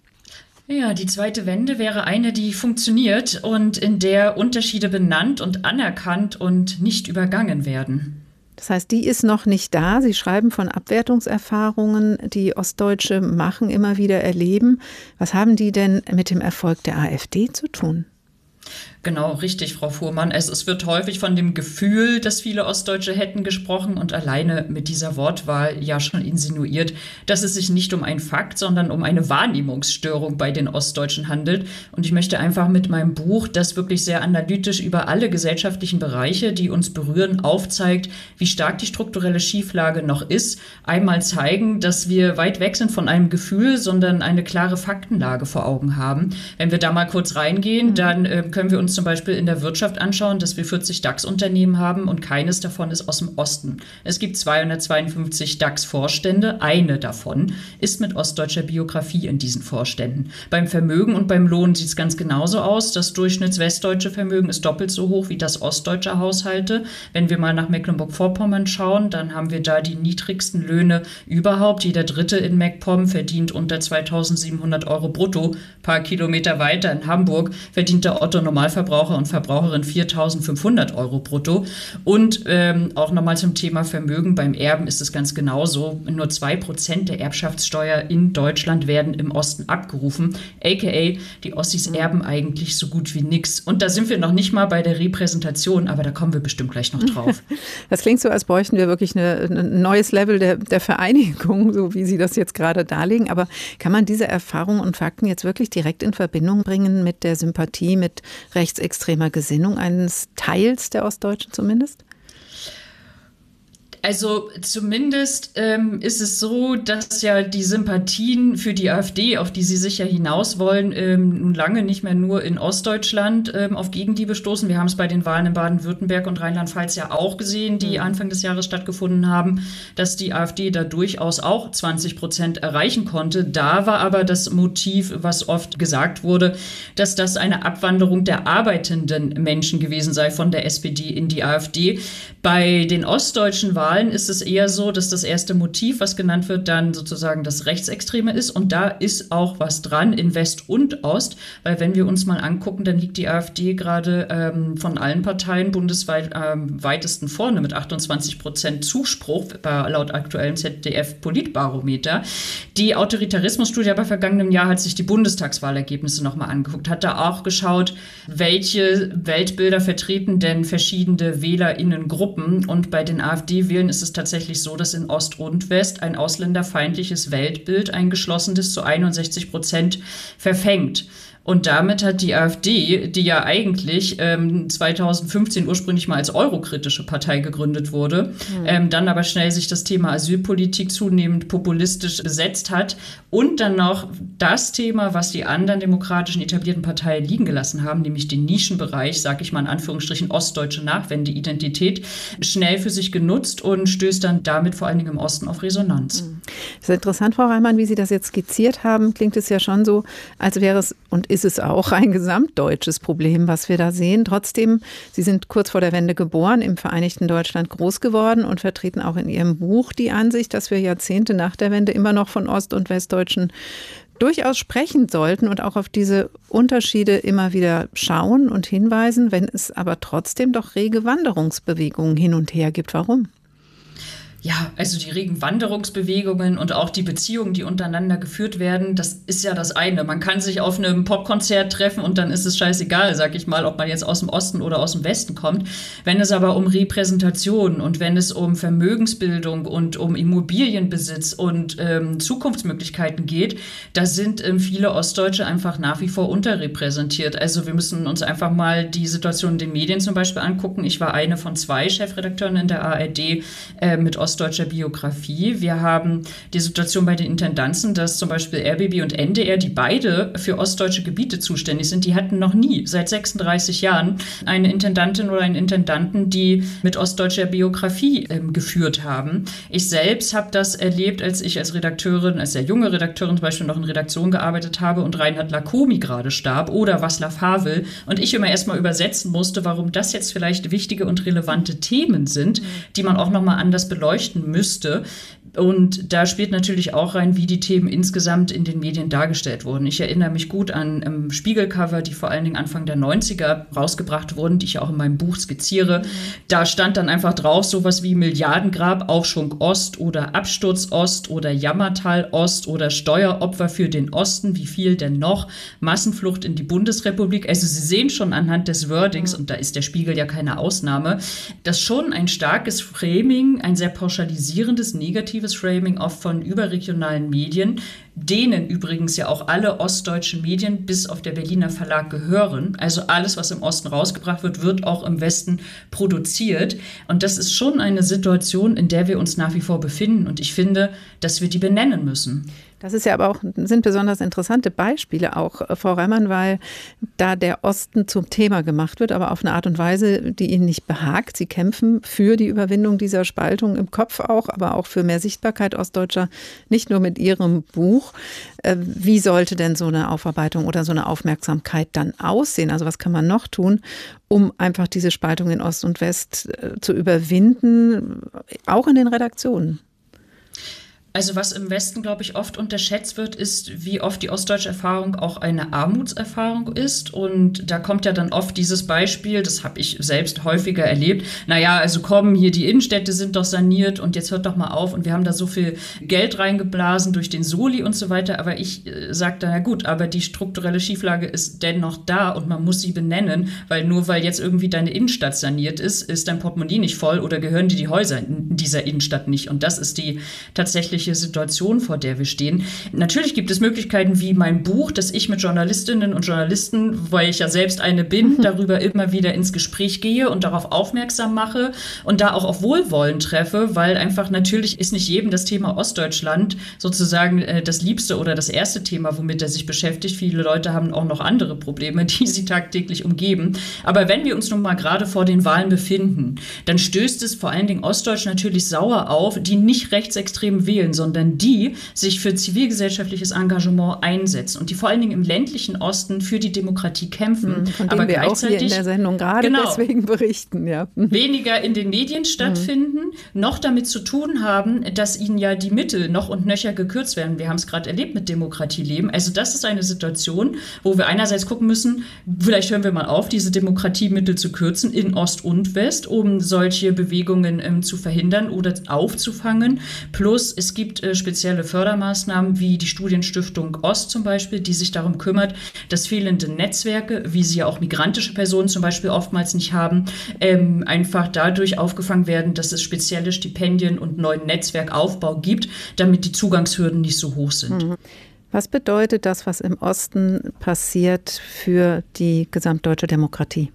Ja, die zweite Wende wäre eine, die funktioniert und in der Unterschiede benannt und anerkannt und nicht übergangen werden. Das heißt, die ist noch nicht da. Sie schreiben von Abwertungserfahrungen, die Ostdeutsche machen, immer wieder erleben. Was haben die denn mit dem Erfolg der AfD zu tun? Genau, richtig, Frau Fuhrmann. Es wird häufig von dem Gefühl, dass viele Ostdeutsche hätten gesprochen und alleine mit dieser Wortwahl ja schon insinuiert, dass es sich nicht um einen Fakt, sondern um eine Wahrnehmungsstörung bei den Ostdeutschen handelt. Und ich möchte einfach mit meinem Buch, das wirklich sehr analytisch über alle gesellschaftlichen Bereiche, die uns berühren, aufzeigt, wie stark die strukturelle Schieflage noch ist, einmal zeigen, dass wir weit weg sind von einem Gefühl, sondern eine klare Faktenlage vor Augen haben. Wenn wir da mal kurz reingehen, dann können wir uns zum Beispiel in der Wirtschaft anschauen, dass wir 40 DAX-Unternehmen haben und keines davon ist aus dem Osten. Es gibt 252 DAX-Vorstände, eine davon ist mit ostdeutscher Biografie in diesen Vorständen. Beim Vermögen und beim Lohn sieht es ganz genauso aus. Das durchschnittswestdeutsche Vermögen ist doppelt so hoch wie das ostdeutsche Haushalte. Wenn wir mal nach Mecklenburg-Vorpommern schauen, dann haben wir da die niedrigsten Löhne überhaupt. Jeder Dritte in MacPom verdient unter 2.700 € brutto. Ein paar Kilometer weiter in Hamburg verdient der Otto-Normalverbraucher Verbraucher und Verbraucherin 4.500 € brutto. Und auch nochmal zum Thema Vermögen. Beim Erben ist es ganz genauso. Nur 2% der Erbschaftssteuer in Deutschland werden im Osten abgerufen. AKA, die Ossis erben eigentlich so gut wie nichts. Und da sind wir noch nicht mal bei der Repräsentation, aber da kommen wir bestimmt gleich noch drauf. Das klingt so, als bräuchten wir wirklich ein neues Level der Vereinigung, so wie Sie das jetzt gerade darlegen. Aber kann man diese Erfahrungen und Fakten jetzt wirklich direkt in Verbindung bringen mit der Sympathie, mit rechtsextremer Gesinnung eines Teils der Ostdeutschen zumindest? Also zumindest ist es so, dass ja die Sympathien für die AfD, auf die sie sicher hinaus wollen, nun lange nicht mehr nur in Ostdeutschland auf Gegenliebe stoßen. Wir haben es bei den Wahlen in Baden-Württemberg und Rheinland-Pfalz ja auch gesehen, die Anfang des Jahres stattgefunden haben, dass die AfD da durchaus auch 20% erreichen konnte. Da war aber das Motiv, was oft gesagt wurde, dass das eine Abwanderung der arbeitenden Menschen gewesen sei von der SPD in die AfD. Bei den ostdeutschen Wahlen ist es eher so, dass das erste Motiv, was genannt wird, dann sozusagen das Rechtsextreme ist. Und da ist auch was dran in West und Ost, weil wenn wir uns mal angucken, dann liegt die AfD gerade von allen Parteien bundesweit weitesten vorne mit 28% Zuspruch laut aktuellem ZDF-Politbarometer. Die Autoritarismusstudie aber vergangenen Jahr hat sich die Bundestagswahlergebnisse nochmal angeguckt, hat da auch geschaut, welche Weltbilder vertreten denn verschiedene WählerInnen-Gruppen. Und bei den AfD-Wählern ist es tatsächlich so, dass in Ost und West ein ausländerfeindliches Weltbild, ein geschlossenes, zu 61% verfängt. Und damit hat die AfD, die ja eigentlich 2015 ursprünglich mal als eurokritische Partei gegründet wurde, dann aber schnell sich das Thema Asylpolitik zunehmend populistisch besetzt hat und dann noch das Thema, was die anderen demokratischen etablierten Parteien liegen gelassen haben, nämlich den Nischenbereich, sag ich mal in Anführungsstrichen, ostdeutsche Nachwendeidentität, schnell für sich genutzt und stößt dann damit vor allen Dingen im Osten auf Resonanz. Das ist interessant, Frau Reimann, wie Sie das jetzt skizziert haben. Klingt es ja schon so, als wäre es und ist es auch ein gesamtdeutsches Problem, was wir da sehen. Trotzdem, Sie sind kurz vor der Wende geboren, im Vereinigten Deutschland groß geworden und vertreten auch in Ihrem Buch die Ansicht, dass wir Jahrzehnte nach der Wende immer noch von Ost- und Westdeutschen durchaus sprechen sollten und auch auf diese Unterschiede immer wieder schauen und hinweisen, wenn es aber trotzdem doch rege Wanderungsbewegungen hin und her gibt. Warum? Ja, also die regen Wanderungsbewegungen und auch die Beziehungen, die untereinander geführt werden, das ist ja das eine. Man kann sich auf einem Popkonzert treffen und dann ist es scheißegal, sag ich mal, ob man jetzt aus dem Osten oder aus dem Westen kommt. Wenn es aber um Repräsentation und wenn es um Vermögensbildung und um Immobilienbesitz und Zukunftsmöglichkeiten geht, da sind viele Ostdeutsche einfach nach wie vor unterrepräsentiert. Also wir müssen uns einfach mal die Situation in den Medien zum Beispiel angucken. Ich war eine von 2 Chefredakteuren in der ARD mit ostdeutscher Biografie. Wir haben die Situation bei den Intendanzen, dass zum Beispiel RBB und NDR, die beide für ostdeutsche Gebiete zuständig sind, die hatten noch nie seit 36 Jahren eine Intendantin oder einen Intendanten, die mit ostdeutscher Biografie geführt haben. Ich selbst habe das erlebt, als ich als Redakteurin, als sehr junge Redakteurin zum Beispiel noch in Redaktion gearbeitet habe und Reinhard Lacomi gerade starb oder Václav Havel und ich immer erstmal übersetzen musste, warum das jetzt vielleicht wichtige und relevante Themen sind, die man auch nochmal anders beleuchten müsste. Und da spielt natürlich auch rein, wie die Themen insgesamt in den Medien dargestellt wurden. Ich erinnere mich gut an Spiegelcover, die vor allen Dingen Anfang der 90er rausgebracht wurden, die ich auch in meinem Buch skizziere. Da stand dann einfach drauf sowas wie Milliardengrab, Aufschwung Ost oder Absturz Ost oder Jammertal Ost oder Steueropfer für den Osten, wie viel denn noch? Massenflucht in die Bundesrepublik. Also Sie sehen schon anhand des Wordings, und da ist der Spiegel ja keine Ausnahme, dass schon ein starkes Framing, ein sehr pauschalisierendes, negatives Framing oft von überregionalen Medien, denen übrigens ja auch alle ostdeutschen Medien bis auf der Berliner Verlag gehören. Also alles, was im Osten rausgebracht wird, wird auch im Westen produziert. Und das ist schon eine Situation, in der wir uns nach wie vor befinden. Und ich finde, dass wir die benennen müssen. Das ist ja aber auch, sind besonders interessante Beispiele auch, Frau Reimann, weil da der Osten zum Thema gemacht wird, aber auf eine Art und Weise, die Ihnen nicht behagt. Sie kämpfen für die Überwindung dieser Spaltung im Kopf auch, aber auch für mehr Sichtbarkeit Ostdeutscher, nicht nur mit Ihrem Buch. Wie sollte denn so eine Aufarbeitung oder so eine Aufmerksamkeit dann aussehen? Also was kann man noch tun, um einfach diese Spaltung in Ost und West zu überwinden, auch in den Redaktionen? Also was im Westen, glaube ich, oft unterschätzt wird, ist, wie oft die ostdeutsche Erfahrung auch eine Armutserfahrung ist. Und da kommt ja dann oft dieses Beispiel, das habe ich selbst häufiger erlebt, naja, also komm, hier die Innenstädte sind doch saniert und jetzt hört doch mal auf und wir haben da so viel Geld reingeblasen durch den Soli und so weiter. Aber ich sage dann, ja gut, aber die strukturelle Schieflage ist dennoch da und man muss sie benennen, weil nur weil jetzt irgendwie deine Innenstadt saniert ist dein Portemonnaie nicht voll oder gehören dir die Häuser in dieser Innenstadt nicht. Und das ist die tatsächliche Situation, vor der wir stehen. Natürlich gibt es Möglichkeiten wie mein Buch, dass ich mit Journalistinnen und Journalisten, weil ich ja selbst eine bin, darüber immer wieder ins Gespräch gehe und darauf aufmerksam mache und da auch auf Wohlwollen treffe, weil einfach natürlich ist nicht jedem das Thema Ostdeutschland sozusagen das liebste oder das erste Thema, womit er sich beschäftigt. Viele Leute haben auch noch andere Probleme, die sie tagtäglich umgeben. Aber wenn wir uns nun mal gerade vor den Wahlen befinden, dann stößt es vor allen Dingen Ostdeutsch natürlich sauer auf, die nicht rechtsextrem wählen, sondern die sich für zivilgesellschaftliches Engagement einsetzen und die vor allen Dingen im ländlichen Osten für die Demokratie kämpfen. Von denen aber wir gleichzeitig auch hier in der Sendung gerade deswegen berichten. Ja. Weniger in den Medien stattfinden, noch damit zu tun haben, dass ihnen ja die Mittel noch und nöcher gekürzt werden. Wir haben es gerade erlebt mit Demokratieleben. Also das ist eine Situation, wo wir einerseits gucken müssen, vielleicht hören wir mal auf, diese Demokratiemittel zu kürzen in Ost und West, um solche Bewegungen zu verhindern oder aufzufangen. Plus es gibt spezielle Fördermaßnahmen wie die Studienstiftung Ost zum Beispiel, die sich darum kümmert, dass fehlende Netzwerke, wie sie ja auch migrantische Personen zum Beispiel oftmals nicht haben, einfach dadurch aufgefangen werden, dass es spezielle Stipendien und neuen Netzwerkaufbau gibt, damit die Zugangshürden nicht so hoch sind. Was bedeutet das, was im Osten passiert, für die gesamtdeutsche Demokratie?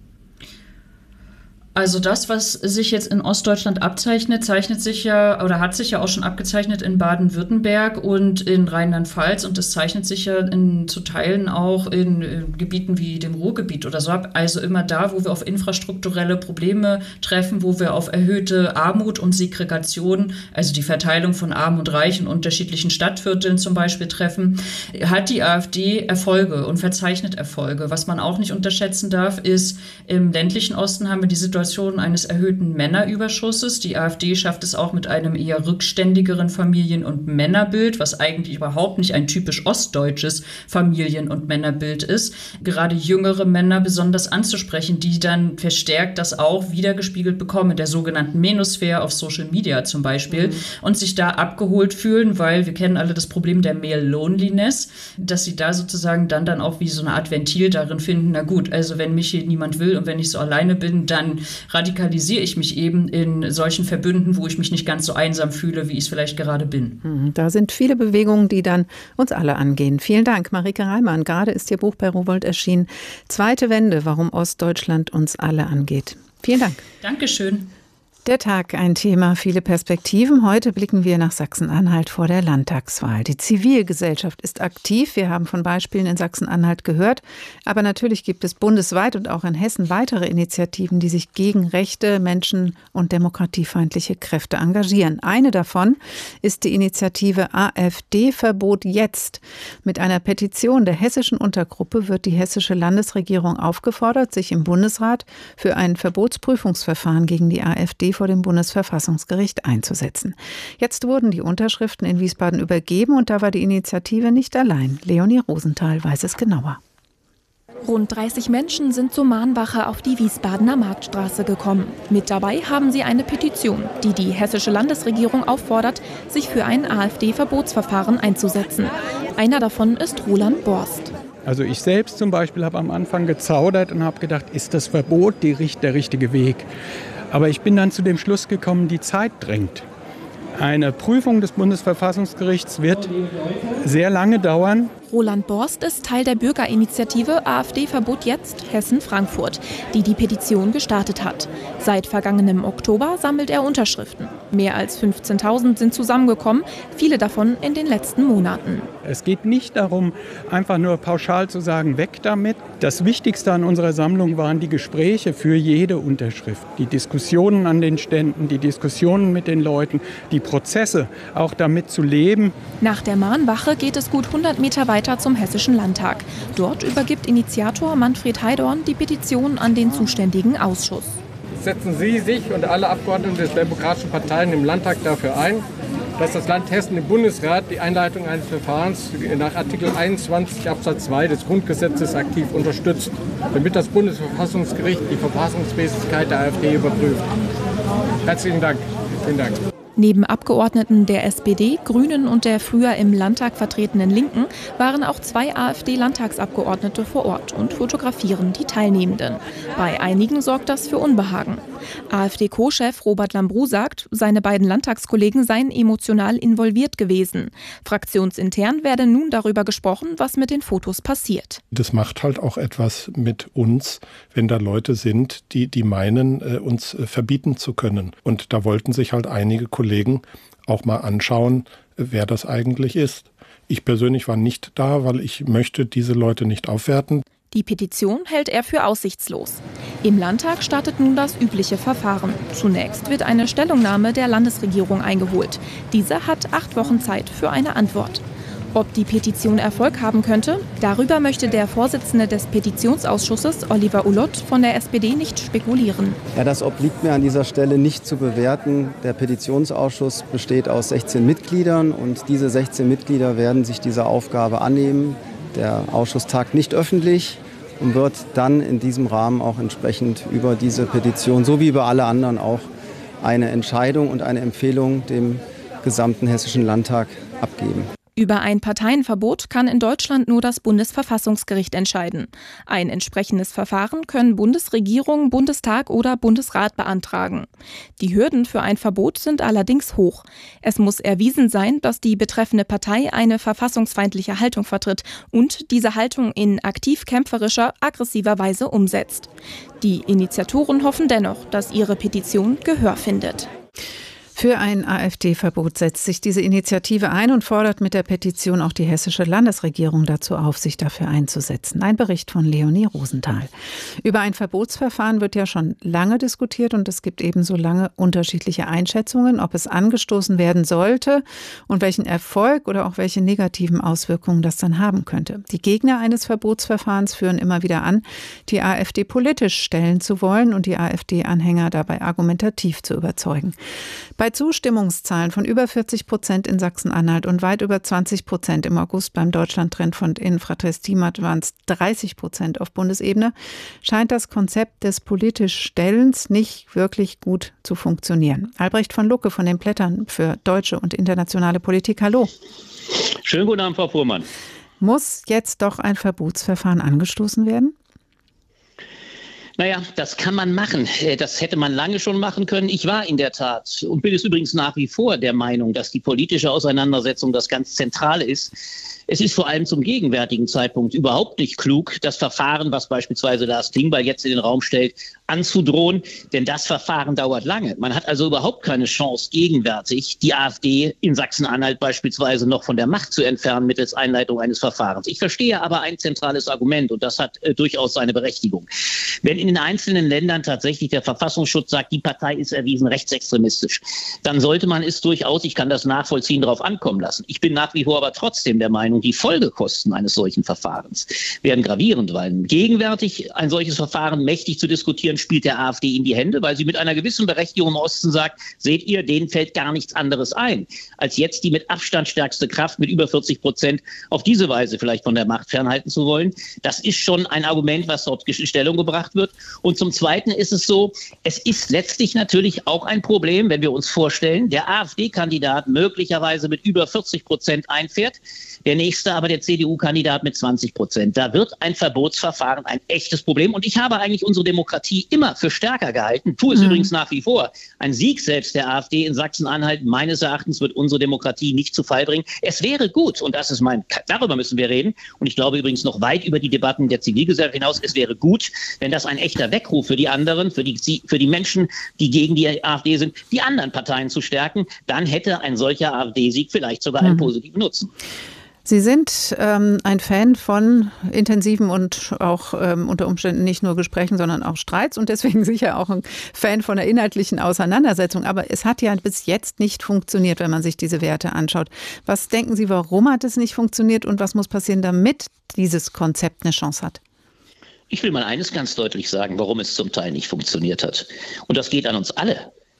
Also das, was sich jetzt in Ostdeutschland abzeichnet, zeichnet sich ja oder hat sich ja auch schon abgezeichnet in Baden-Württemberg und in Rheinland-Pfalz und es zeichnet sich ja zu Teilen auch in Gebieten wie dem Ruhrgebiet oder so ab. Also immer da, wo wir auf infrastrukturelle Probleme treffen, wo wir auf erhöhte Armut und Segregation, also die Verteilung von Arm und Reich in unterschiedlichen Stadtvierteln zum Beispiel treffen, hat die AfD Erfolge und verzeichnet Erfolge. Was man auch nicht unterschätzen darf, ist, im ländlichen Osten haben wir die Situation eines erhöhten Männerüberschusses. Die AfD schafft es auch mit einem eher rückständigeren Familien- und Männerbild, was eigentlich überhaupt nicht ein typisch ostdeutsches Familien- und Männerbild ist, gerade jüngere Männer besonders anzusprechen, die dann verstärkt das auch wiedergespiegelt bekommen, in der sogenannten Menosphäre auf Social Media zum Beispiel, und sich da abgeholt fühlen, weil wir kennen alle das Problem der Male Loneliness, dass sie da sozusagen dann auch wie so eine Art Ventil darin finden, na gut, also wenn mich hier niemand will und wenn ich so alleine bin, dann radikalisiere ich mich eben in solchen Verbünden, wo ich mich nicht ganz so einsam fühle, wie ich es vielleicht gerade bin. Da sind viele Bewegungen, die dann uns alle angehen. Vielen Dank, Marike Reimann. Gerade ist Ihr Buch bei Rowohlt erschienen. Zweite Wende, warum Ostdeutschland uns alle angeht. Vielen Dank. Dankeschön. Der Tag, ein Thema, viele Perspektiven. Heute blicken wir nach Sachsen-Anhalt vor der Landtagswahl. Die Zivilgesellschaft ist aktiv. Wir haben von Beispielen in Sachsen-Anhalt gehört. Aber natürlich gibt es bundesweit und auch in Hessen weitere Initiativen, die sich gegen rechte, menschen- und demokratiefeindliche Kräfte engagieren. Eine davon ist die Initiative AfD-Verbot jetzt. Mit einer Petition der hessischen Untergruppe wird die hessische Landesregierung aufgefordert, sich im Bundesrat für ein Verbotsprüfungsverfahren gegen die AfD vor dem Bundesverfassungsgericht einzusetzen. Jetzt wurden die Unterschriften in Wiesbaden übergeben und da war die Initiative nicht allein. Leonie Rosenthal weiß es genauer. Rund 30 Menschen sind zur Mahnwache auf die Wiesbadener Marktstraße gekommen. Mit dabei haben sie eine Petition, die die hessische Landesregierung auffordert, sich für ein AfD-Verbotsverfahren einzusetzen. Einer davon ist Roland Borst. Also ich selbst zum Beispiel habe am Anfang gezaudert und habe gedacht, ist das Verbot der richtige Weg? Aber ich bin dann zu dem Schluss gekommen, die Zeit drängt. Eine Prüfung des Bundesverfassungsgerichts wird sehr lange dauern. Roland Borst ist Teil der Bürgerinitiative AfD-Verbot jetzt Hessen-Frankfurt, die die Petition gestartet hat. Seit vergangenem Oktober sammelt er Unterschriften. Mehr als 15.000 sind zusammengekommen, viele davon in den letzten Monaten. Es geht nicht darum, einfach nur pauschal zu sagen, weg damit. Das Wichtigste an unserer Sammlung waren die Gespräche für jede Unterschrift. Die Diskussionen an den Ständen, die Diskussionen mit den Leuten, die Prozesse, auch damit zu leben. Nach der Mahnwache geht es gut 100 Meter weiter zum Hessischen Landtag. Dort übergibt Initiator Manfred Heidorn die Petition an den zuständigen Ausschuss. Setzen Sie sich und alle Abgeordneten der demokratischen Parteien im Landtag dafür ein, dass das Land Hessen im Bundesrat die Einleitung eines Verfahrens nach Artikel 21 Absatz 2 des Grundgesetzes aktiv unterstützt, damit das Bundesverfassungsgericht die Verfassungsmäßigkeit der AfD überprüft. Herzlichen Dank. Vielen Dank. Neben Abgeordneten der SPD, Grünen und der früher im Landtag vertretenen Linken waren auch 2 AfD-Landtagsabgeordnete vor Ort und fotografieren die Teilnehmenden. Bei einigen sorgt das für Unbehagen. AfD-Co-Chef Robert Lambrou sagt, seine beiden Landtagskollegen seien emotional involviert gewesen. Fraktionsintern werde nun darüber gesprochen, was mit den Fotos passiert. Das macht halt auch etwas mit uns, wenn da Leute sind, die meinen, uns verbieten zu können. Und da wollten sich halt einige Kollegen auch mal anschauen, wer das eigentlich ist. Ich persönlich war nicht da, weil ich möchte diese Leute nicht aufwerten. Die Petition hält er für aussichtslos. Im Landtag startet nun das übliche Verfahren. Zunächst wird eine Stellungnahme der Landesregierung eingeholt. Diese hat 8 Wochen Zeit für eine Antwort. Ob die Petition Erfolg haben könnte, darüber möchte der Vorsitzende des Petitionsausschusses, Oliver Ulloth, von der SPD nicht spekulieren. Ja, das obliegt mir an dieser Stelle nicht zu bewerten. Der Petitionsausschuss besteht aus 16 Mitgliedern und diese 16 Mitglieder werden sich dieser Aufgabe annehmen. Der Ausschuss tagt nicht öffentlich und wird dann in diesem Rahmen auch entsprechend über diese Petition, so wie über alle anderen auch, eine Entscheidung und eine Empfehlung dem gesamten Hessischen Landtag abgeben. Über ein Parteienverbot kann in Deutschland nur das Bundesverfassungsgericht entscheiden. Ein entsprechendes Verfahren können Bundesregierung, Bundestag oder Bundesrat beantragen. Die Hürden für ein Verbot sind allerdings hoch. Es muss erwiesen sein, dass die betreffende Partei eine verfassungsfeindliche Haltung vertritt und diese Haltung in aktiv kämpferischer, aggressiver Weise umsetzt. Die Initiatoren hoffen dennoch, dass ihre Petition Gehör findet. Für ein AfD-Verbot setzt sich diese Initiative ein und fordert mit der Petition auch die hessische Landesregierung dazu auf, sich dafür einzusetzen. Ein Bericht von Leonie Rosenthal. Über ein Verbotsverfahren wird ja schon lange diskutiert und es gibt ebenso lange unterschiedliche Einschätzungen, ob es angestoßen werden sollte und welchen Erfolg oder auch welche negativen Auswirkungen das dann haben könnte. Die Gegner eines Verbotsverfahrens führen immer wieder an, die AfD politisch stellen zu wollen und die AfD-Anhänger dabei argumentativ zu überzeugen. Bei Zustimmungszahlen von über 40% in Sachsen-Anhalt und weit über 20% im August beim Deutschland-Trend von Infratest Timat waren es 30% auf Bundesebene, scheint das Konzept des politisch Stellens nicht wirklich gut zu funktionieren. Albrecht von Lucke von den Blättern für deutsche und internationale Politik. Hallo. Schönen guten Abend, Frau Fuhrmann. Muss jetzt doch ein Verbotsverfahren angestoßen werden? Naja, das kann man machen. Das hätte man lange schon machen können. Ich war in der Tat und bin es übrigens nach wie vor der Meinung, dass die politische Auseinandersetzung das ganz Zentrale ist. Es ist vor allem zum gegenwärtigen Zeitpunkt überhaupt nicht klug, das Verfahren, was beispielsweise Lars Klingbeil jetzt in den Raum stellt, anzudrohen, denn das Verfahren dauert lange. Man hat also überhaupt keine Chance, gegenwärtig die AfD in Sachsen-Anhalt beispielsweise noch von der Macht zu entfernen mittels Einleitung eines Verfahrens. Ich verstehe aber ein zentrales Argument und das hat durchaus seine Berechtigung. Wenn in den einzelnen Ländern tatsächlich der Verfassungsschutz sagt, die Partei ist erwiesen rechtsextremistisch, dann sollte man es durchaus, ich kann das nachvollziehen, darauf ankommen lassen. Ich bin nach wie vor aber trotzdem der Meinung, die Folgekosten eines solchen Verfahrens werden gravierend, weil gegenwärtig ein solches Verfahren mächtig zu diskutieren, spielt der AfD in die Hände, weil sie mit einer gewissen Berechtigung im Osten sagt, seht ihr, denen fällt gar nichts anderes ein, als jetzt die mit Abstand stärkste Kraft mit über 40% auf diese Weise vielleicht von der Macht fernhalten zu wollen. Das ist schon ein Argument, was dort in Stellung gebracht wird. Und zum Zweiten ist es so, es ist letztlich natürlich auch ein Problem, wenn wir uns vorstellen, der AfD-Kandidat möglicherweise mit über 40% einfährt, der nächste aber der CDU-Kandidat mit 20%. Da wird ein Verbotsverfahren ein echtes Problem. Und ich habe eigentlich unsere Demokratie immer für stärker gehalten, tue es übrigens nach wie vor. Ein Sieg selbst der AfD in Sachsen-Anhalt, meines Erachtens, wird unsere Demokratie nicht zu Fall bringen. Es wäre gut, und das ist darüber müssen wir reden, und ich glaube übrigens noch weit über die Debatten der Zivilgesellschaft hinaus, es wäre gut, wenn das ein echter Weckruf für die anderen, für die Menschen, die gegen die AfD sind, die anderen Parteien zu stärken, dann hätte ein solcher AfD-Sieg vielleicht sogar einen positiven Nutzen. Sie sind ein Fan von intensiven und auch unter Umständen nicht nur Gesprächen, sondern auch Streits und deswegen sicher auch ein Fan von der inhaltlichen Auseinandersetzung. Aber es hat ja bis jetzt nicht funktioniert, wenn man sich diese Werte anschaut. Was denken Sie, warum hat es nicht funktioniert und was muss passieren, damit dieses Konzept eine Chance hat? Ich will mal eines ganz deutlich sagen, warum es zum Teil nicht funktioniert hat. Und das geht an uns alle.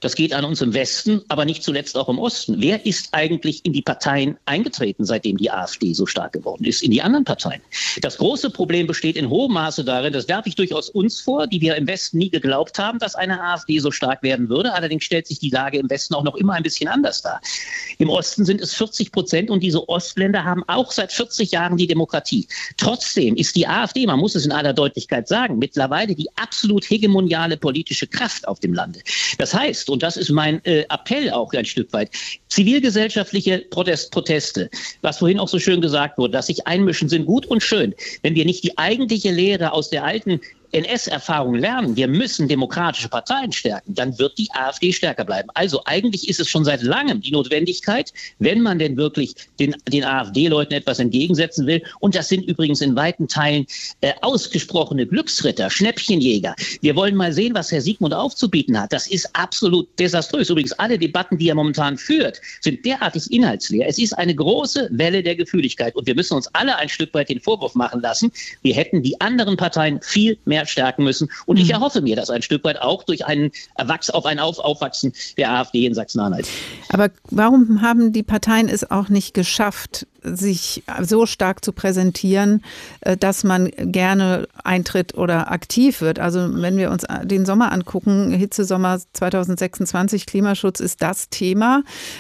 Das geht an uns im Westen, aber nicht zuletzt auch im Osten. Wer ist eigentlich in die Parteien eingetreten, seitdem die AfD so stark geworden ist? In die anderen Parteien. Das große Problem besteht in hohem Maße darin, das werfe ich durchaus uns vor, die wir im Westen nie geglaubt haben, dass eine AfD so stark werden würde. Allerdings stellt sich die Lage im Westen auch noch immer ein bisschen anders dar. Im Osten sind es 40% und diese Ostländer haben auch seit 40 Jahren die Demokratie. Trotzdem ist die AfD, man muss es in aller Deutlichkeit sagen, mittlerweile die absolut hegemoniale politische Kraft auf dem Lande. Das heißt, und das ist mein Appell auch ein Stück weit, zivilgesellschaftliche Proteste, was vorhin auch so schön gesagt wurde, dass sich einmischen, sind gut und schön. Wenn wir nicht die eigentliche Lehre aus der alten NS-Erfahrung lernen, wir müssen demokratische Parteien stärken, dann wird die AfD stärker bleiben. Also eigentlich ist es schon seit langem die Notwendigkeit, wenn man denn wirklich den AfD-Leuten etwas entgegensetzen will, und das sind übrigens in weiten Teilen ausgesprochene Glücksritter, Schnäppchenjäger. Wir wollen mal sehen, was Herr Siegmund aufzubieten hat. Das ist absolut desaströs. Übrigens, alle Debatten, die er momentan führt, sind derartig inhaltsleer. Es ist eine große Welle der Gefühligkeit und wir müssen uns alle ein Stück weit den Vorwurf machen lassen, wir hätten die anderen Parteien viel mehr stärken müssen. Und ich erhoffe mir das ein Stück weit auch durch ein Aufwachsen der AfD in Sachsen-Anhalt. Aber warum haben die Parteien es auch nicht geschafft, sich so stark zu präsentieren, dass man gerne eintritt oder aktiv wird? Also wenn wir uns den Sommer angucken, Hitzesommer 2026, Klimaschutz ist das Thema.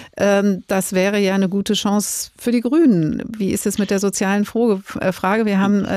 Das wäre ja eine gute Chance für die Grünen. Wie ist es mit der sozialen Frage? Wir haben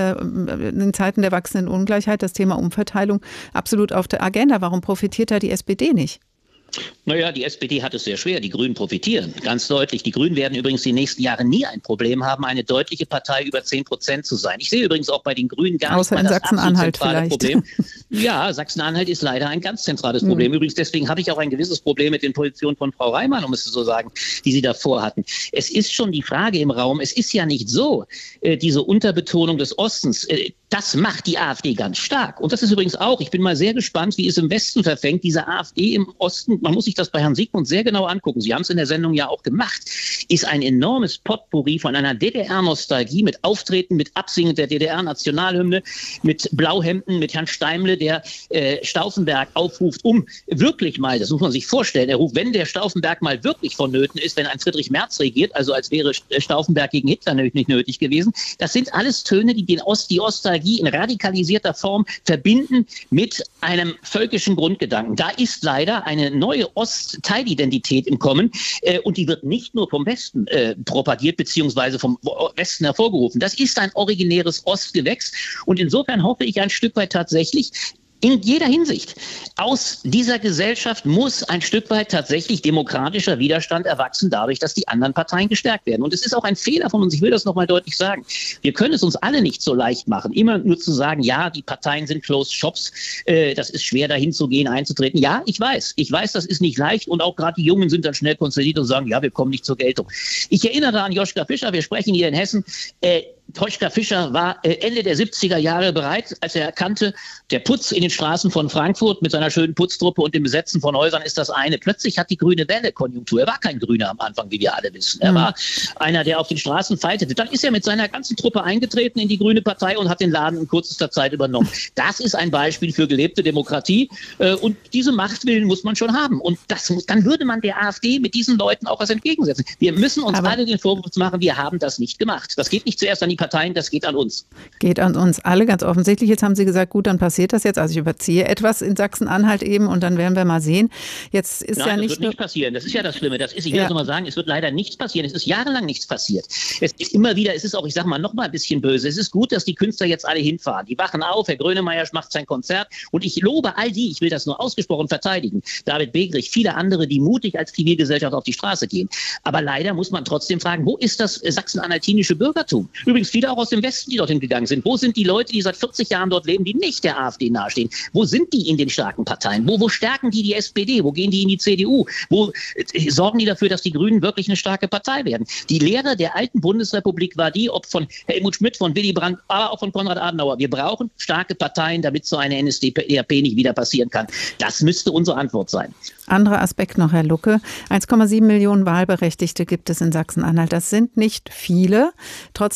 in Zeiten der wachsenden Ungleichheit das Thema Umverteilung absolut auf der Agenda. Warum profitiert da die SPD nicht? Naja, die SPD hat es sehr schwer. Die Grünen profitieren. Ganz deutlich. Die Grünen werden übrigens die nächsten Jahre nie ein Problem haben, eine deutliche Partei über 10% zu sein. Ich sehe übrigens auch bei den Grünen gar nicht mal das absolut zentrale Problem. Ja, Sachsen-Anhalt ist leider ein ganz zentrales Problem. Übrigens, deswegen habe ich auch ein gewisses Problem mit den Positionen von Frau Reimann, um es so sagen, die sie davor hatten. Es ist schon die Frage im Raum, es ist ja nicht so, diese Unterbetonung des Ostens, das macht die AfD ganz stark. Und das ist übrigens auch, ich bin mal sehr gespannt, wie es im Westen verfängt, diese AfD im Osten, man muss sich das bei Herrn Siegmund sehr genau angucken, Sie haben es in der Sendung ja auch gemacht, ist ein enormes Potpourri von einer DDR-Nostalgie mit Auftreten, mit Absingen der DDR-Nationalhymne, mit Blauhemden, mit Herrn Steimle, der Stauffenberg aufruft, um wirklich mal, das muss man sich vorstellen, er ruft, wenn der Stauffenberg mal wirklich vonnöten ist, wenn ein Friedrich Merz regiert, also als wäre Stauffenberg gegen Hitler nicht nötig gewesen. Das sind alles Töne, die die Nostalgie in radikalisierter Form verbinden mit einem völkischen Grundgedanken. Da ist leider eine neue Ost-Teilidentität im Kommen und die wird nicht nur vom Westen propagiert beziehungsweise vom Westen hervorgerufen. Das ist ein originäres Ostgewächs und insofern hoffe ich ein Stück weit tatsächlich, in jeder Hinsicht. Aus dieser Gesellschaft muss ein Stück weit tatsächlich demokratischer Widerstand erwachsen, dadurch, dass die anderen Parteien gestärkt werden. Und es ist auch ein Fehler von uns, ich will das nochmal deutlich sagen. Wir können es uns alle nicht so leicht machen, immer nur zu sagen, ja, die Parteien sind closed shops, das ist schwer dahin zu gehen, einzutreten. Ja, ich weiß, das ist nicht leicht und auch gerade die Jungen sind dann schnell konsterniert und sagen, ja, wir kommen nicht zur Geltung. Ich erinnere an Joschka Fischer, wir sprechen hier in Hessen, Joschka Fischer war Ende der 70er Jahre bereit, als er erkannte, der Putz in den Straßen von Frankfurt mit seiner schönen Putztruppe und dem Besetzen von Häusern ist das eine. Plötzlich hat die grüne Welle Konjunktur. Er war kein Grüner am Anfang, wie wir alle wissen. Er war einer, der auf den Straßen fightete. Dann ist er mit seiner ganzen Truppe eingetreten in die Grüne Partei und hat den Laden in kürzester Zeit übernommen. Das ist ein Beispiel für gelebte Demokratie und diese Machtwillen muss man schon haben. Und dann würde man der AfD mit diesen Leuten auch was entgegensetzen. Wir müssen uns alle den Vorwurf machen, wir haben das nicht gemacht. Das geht nicht zuerst an die Parteien, das geht an uns. Geht an uns alle, ganz offensichtlich. Jetzt haben Sie gesagt, gut, dann passiert das jetzt. Also ich überziehe etwas in Sachsen-Anhalt eben und dann werden wir mal sehen. Jetzt ist Nein, ja nicht das wird nicht passieren. Das ist ja das Schlimme. Ich will das mal sagen, es wird leider nichts passieren. Es ist jahrelang nichts passiert. Es ist immer wieder, es ist auch, ich sage mal, noch mal ein bisschen böse. Es ist gut, dass die Künstler jetzt alle hinfahren. Die wachen auf, Herr Grönemeyer macht sein Konzert und ich lobe all die, ich will das nur ausgesprochen verteidigen, David Begrich, viele andere, die mutig als Zivilgesellschaft auf die Straße gehen. Aber leider muss man trotzdem fragen, wo ist das sachsen-anhaltinische Bürgertum? Übrigens viele auch aus dem Westen, die dorthin gegangen sind. Wo sind die Leute, die seit 40 Jahren dort leben, die nicht der AfD nahestehen? Wo sind die in den starken Parteien? Wo stärken die SPD? Wo gehen die in die CDU? Wo sorgen die dafür, dass die Grünen wirklich eine starke Partei werden? Die Lehre der alten Bundesrepublik war die, ob von Helmut Schmidt, von Willy Brandt, aber auch von Konrad Adenauer. Wir brauchen starke Parteien, damit so eine NSDAP nicht wieder passieren kann. Das müsste unsere Antwort sein. Anderer Aspekt noch, Herr Lucke. 1,7 Millionen Wahlberechtigte gibt es in Sachsen-Anhalt. Das sind nicht viele. Trotzdem findet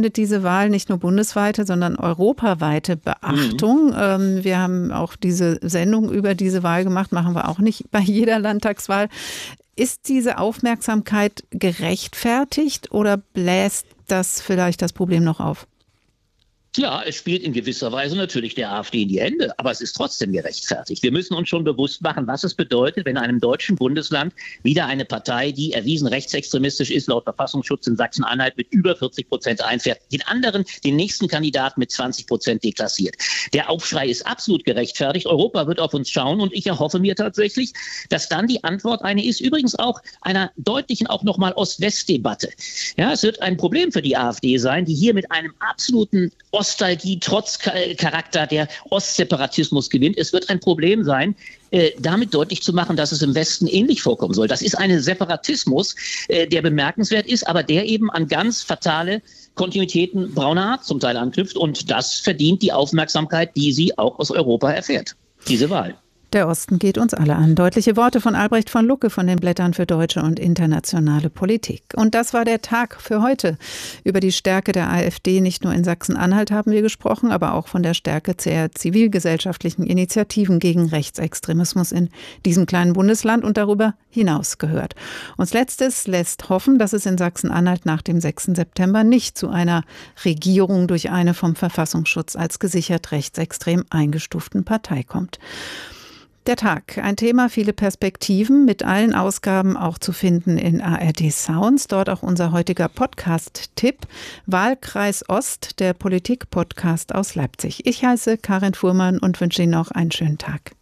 findet diese Wahl nicht nur bundesweite, sondern europaweite Beachtung. Wir haben auch diese Sendung über diese Wahl gemacht, machen wir auch nicht bei jeder Landtagswahl. Ist diese Aufmerksamkeit gerechtfertigt oder bläst das vielleicht das Problem noch auf? Ja, es spielt in gewisser Weise natürlich der AfD in die Hände, aber es ist trotzdem gerechtfertigt. Wir müssen uns schon bewusst machen, was es bedeutet, wenn in einem deutschen Bundesland wieder eine Partei, die erwiesen rechtsextremistisch ist, laut Verfassungsschutz in Sachsen-Anhalt mit über 40% einfährt, den nächsten Kandidaten mit 20% deklassiert. Der Aufschrei ist absolut gerechtfertigt. Europa wird auf uns schauen und ich erhoffe mir tatsächlich, dass dann die Antwort eine ist, übrigens auch einer deutlichen auch nochmal Ost-West-Debatte. Ja, es wird ein Problem für die AfD sein, die hier mit einem absoluten Nostalgie, trotz Charakter der Ostseparatismus gewinnt. Es wird ein Problem sein, damit deutlich zu machen, dass es im Westen ähnlich vorkommen soll. Das ist ein Separatismus, der bemerkenswert ist, aber der eben an ganz fatale Kontinuitäten brauner Art zum Teil anknüpft. Und das verdient die Aufmerksamkeit, die sie auch aus Europa erfährt, diese Wahl. Der Osten geht uns alle an. Deutliche Worte von Albrecht von Lucke von den Blättern für deutsche und internationale Politik. Und das war der Tag für heute. Über die Stärke der AfD nicht nur in Sachsen-Anhalt haben wir gesprochen, aber auch von der Stärke der zivilgesellschaftlichen Initiativen gegen Rechtsextremismus in diesem kleinen Bundesland und darüber hinaus gehört. Uns Letztes lässt hoffen, dass es in Sachsen-Anhalt nach dem 6. September nicht zu einer Regierung durch eine vom Verfassungsschutz als gesichert rechtsextrem eingestuften Partei kommt. Der Tag, ein Thema, viele Perspektiven, mit allen Ausgaben auch zu finden in ARD Sounds. Dort auch unser heutiger Podcast-Tipp, Wahlkreis Ost, der Politik-Podcast aus Leipzig. Ich heiße Karin Fuhrmann und wünsche Ihnen noch einen schönen Tag.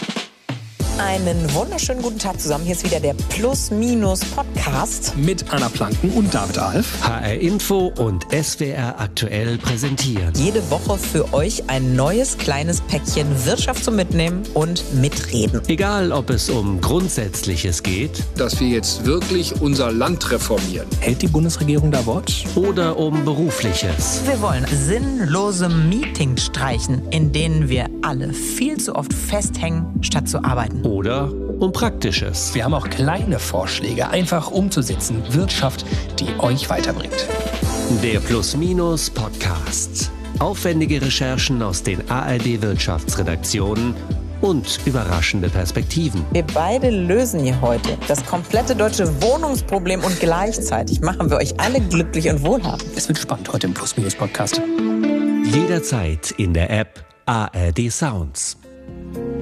Einen wunderschönen guten Tag zusammen. Hier ist wieder der Plus-Minus-Podcast. Mit Anna Planken und David Alf. HR Info und SWR aktuell präsentieren. Jede Woche für euch ein neues kleines Päckchen Wirtschaft zum Mitnehmen und Mitreden. Egal, ob es um Grundsätzliches geht. Dass wir jetzt wirklich unser Land reformieren. Hält die Bundesregierung da Wort? Oder um Berufliches. Wir wollen sinnlose Meetings streichen, in denen wir alle viel zu oft festhängen, statt zu arbeiten. Oder um Praktisches. Wir haben auch kleine Vorschläge, einfach umzusetzen. Wirtschaft, die euch weiterbringt. Der Plus-Minus-Podcast. Aufwendige Recherchen aus den ARD-Wirtschaftsredaktionen und überraschende Perspektiven. Wir beide lösen hier heute das komplette deutsche Wohnungsproblem und gleichzeitig machen wir euch alle glücklich und wohlhabend. Es wird spannend heute im Plus-Minus-Podcast. Jederzeit in der App ARD Sounds.